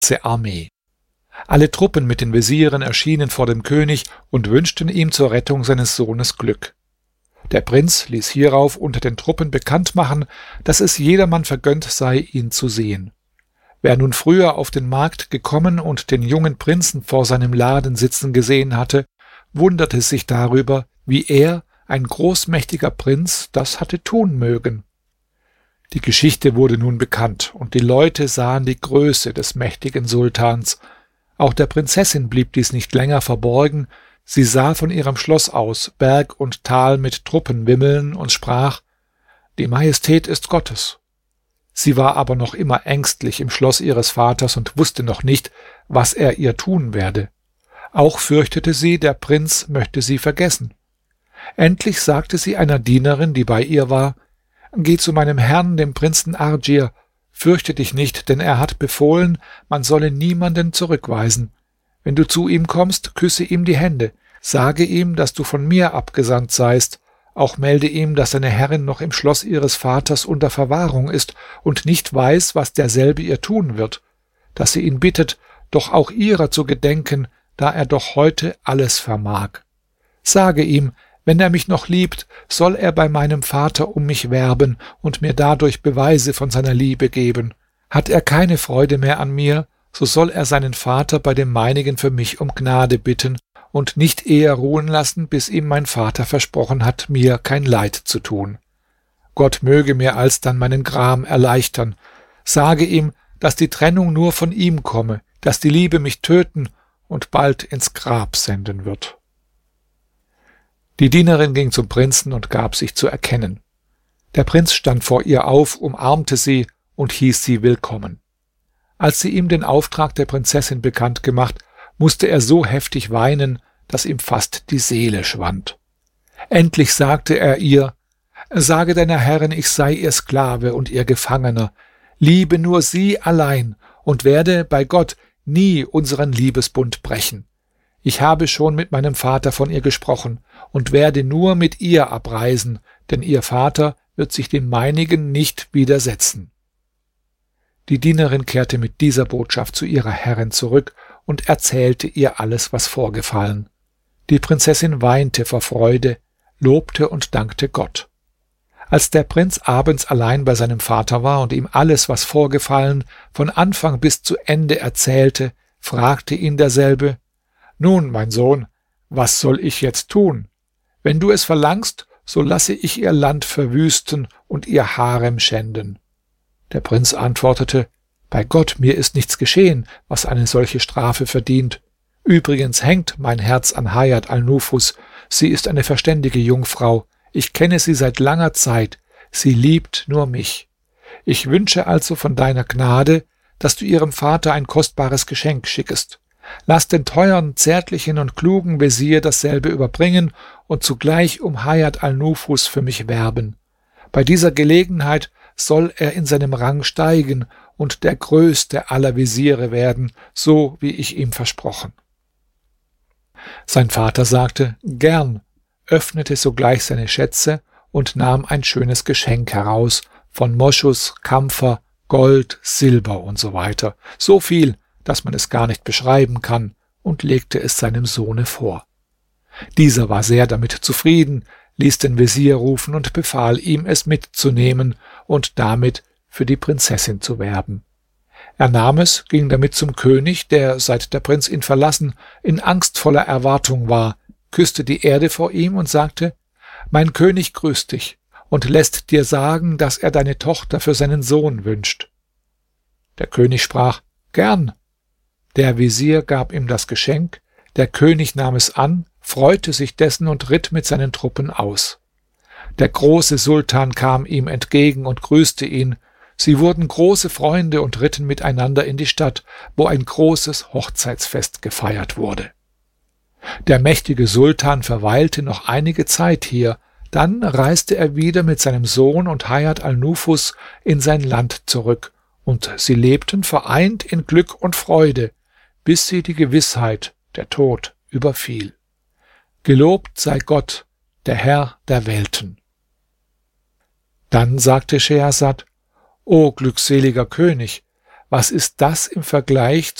Armee. Alle Truppen mit den Wesiren erschienen vor dem König und wünschten ihm zur Rettung seines Sohnes Glück. Der Prinz ließ hierauf unter den Truppen bekannt machen, dass es jedermann vergönnt sei, ihn zu sehen. Wer nun früher auf den Markt gekommen und den jungen Prinzen vor seinem Laden sitzen gesehen hatte, wunderte sich darüber, wie er, ein großmächtiger Prinz, das hatte tun mögen. Die Geschichte wurde nun bekannt, und die Leute sahen die Größe des mächtigen Sultans. Auch der Prinzessin blieb dies nicht länger verborgen, sie sah von ihrem Schloss aus Berg und Tal mit Truppen wimmeln und sprach: Die Majestät ist Gottes. Sie war aber noch immer ängstlich im Schloss ihres Vaters und wusste noch nicht, was er ihr tun werde. Auch fürchtete sie, der Prinz möchte sie vergessen. Endlich sagte sie einer Dienerin, die bei ihr war: Geh zu meinem Herrn, dem Prinzen Ardschir. Fürchte dich nicht, denn er hat befohlen, man solle niemanden zurückweisen. Wenn du zu ihm kommst, küsse ihm die Hände, sage ihm, dass du von mir abgesandt seist. Auch melde ihm, dass deine Herrin noch im Schloss ihres Vaters unter Verwahrung ist und nicht weiß, was derselbe ihr tun wird, dass sie ihn bittet, doch auch ihrer zu gedenken, da er doch heute alles vermag. Sage ihm, wenn er mich noch liebt, soll er bei meinem Vater um mich werben und mir dadurch Beweise von seiner Liebe geben. Hat er keine Freude mehr an mir, so soll er seinen Vater bei dem meinigen für mich um Gnade bitten und nicht eher ruhen lassen, bis ihm mein Vater versprochen hat, mir kein Leid zu tun. Gott möge mir alsdann meinen Gram erleichtern. Sage ihm, dass die Trennung nur von ihm komme, dass die Liebe mich töten und bald ins Grab senden wird. Die Dienerin ging zum Prinzen und gab sich zu erkennen. Der Prinz stand vor ihr auf, umarmte sie und hieß sie willkommen. Als sie ihm den Auftrag der Prinzessin bekannt gemacht, musste er so heftig weinen, dass ihm fast die Seele schwand. Endlich sagte er ihr: Sage deiner Herrin, ich sei ihr Sklave und ihr Gefangener, liebe nur sie allein und werde bei Gott nie unseren Liebesbund brechen. Ich habe schon mit meinem Vater von ihr gesprochen und werde nur mit ihr abreisen, denn ihr Vater wird sich dem meinigen nicht widersetzen. Die Dienerin kehrte mit dieser Botschaft zu ihrer Herrin zurück und erzählte ihr alles, was vorgefallen. Die Prinzessin weinte vor Freude, lobte und dankte Gott. Als der Prinz abends allein bei seinem Vater war und ihm alles, was vorgefallen, von Anfang bis zu Ende erzählte, fragte ihn derselbe: Nun, mein Sohn, was soll ich jetzt tun? Wenn du es verlangst, so lasse ich ihr Land verwüsten und ihr Harem schänden. Der Prinz antwortete: Bei Gott, mir ist nichts geschehen, was eine solche Strafe verdient. Übrigens hängt mein Herz an Hajat al-Nufus. Sie ist eine verständige Jungfrau. Ich kenne sie seit langer Zeit. Sie liebt nur mich. Ich wünsche also von deiner Gnade, dass du ihrem Vater ein kostbares Geschenk schickest. Lass den teuren, zärtlichen und klugen Wesir dasselbe überbringen und zugleich um Hajat al-Nufus für mich werben. Bei dieser Gelegenheit soll er in seinem Rang steigen und der größte aller Wesire werden, so wie ich ihm versprochen. Sein Vater sagte: Gern, öffnete sogleich seine Schätze und nahm ein schönes Geschenk heraus, von Moschus, Kampfer, Gold, Silber und so weiter, so viel, dass man es gar nicht beschreiben kann, und legte es seinem Sohne vor. Dieser war sehr damit zufrieden, ließ den Wesir rufen und befahl ihm, es mitzunehmen und damit für die Prinzessin zu werben. Er nahm es, ging damit zum König, der, seit der Prinz ihn verlassen, in angstvoller Erwartung war, küsste die Erde vor ihm und sagte: Mein König grüßt dich und lässt dir sagen, dass er deine Tochter für seinen Sohn wünscht. Der König sprach: Gern. Der Wesir gab ihm das Geschenk, der König nahm es an, freute sich dessen und ritt mit seinen Truppen aus. Der große Sultan kam ihm entgegen und grüßte ihn. Sie wurden große Freunde und ritten miteinander in die Stadt, wo ein großes Hochzeitsfest gefeiert wurde. Der mächtige Sultan verweilte noch einige Zeit hier, dann reiste er wieder mit seinem Sohn und Hajat al-Nufus in sein Land zurück, und sie lebten vereint in Glück und Freude, bis sie die Gewissheit, der Tod, überfiel. Gelobt sei Gott, der Herr der Welten. Dann sagte Schehersad: O glückseliger König, was ist das im Vergleich